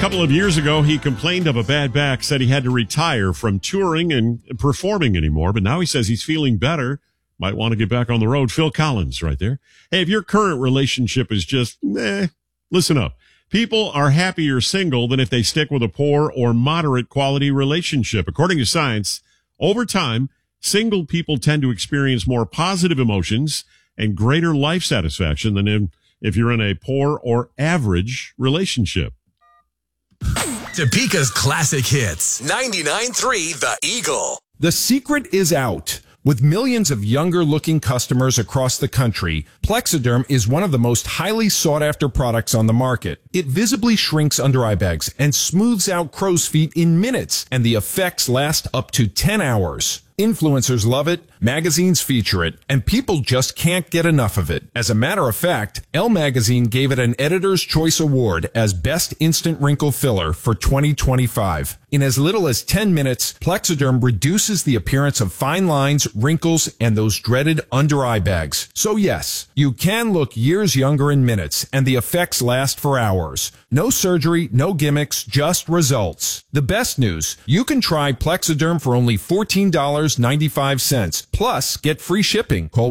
couple of years ago, he complained of a bad back, said he had to retire from touring and performing anymore, but now he says he's feeling better. Might want to get back on the road. Phil Collins right there. Hey, if your current relationship is just, listen up. People are happier single than if they stick with a poor or moderate quality relationship. According to science, over time, single people tend to experience more positive emotions and greater life satisfaction than if you're in a poor or average relationship. Topeka's classic hits. 99.3 The Eagle. The secret is out. With millions of younger-looking customers across the country, Plexiderm is one of the most highly sought-after products on the market. It visibly shrinks under-eye bags and smooths out crow's feet in minutes, and the effects last up to 10 hours. Influencers love it, magazines feature it, and people just can't get enough of it. As a matter of fact, Elle Magazine gave it an Editor's Choice Award as Best Instant Wrinkle Filler for 2025. In as little as 10 minutes, Plexiderm reduces the appearance of fine lines, wrinkles, and those dreaded under-eye bags. So yes, you can look years younger in minutes, and the effects last for hours. No surgery, no gimmicks, just results. The best news, you can try Plexiderm for only $14.95. Plus, get free shipping. Call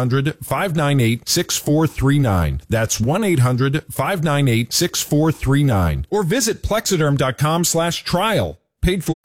1-800-598-6439. That's 1-800-598-6439. Or visit Plexiderm.com/trial. Paid for.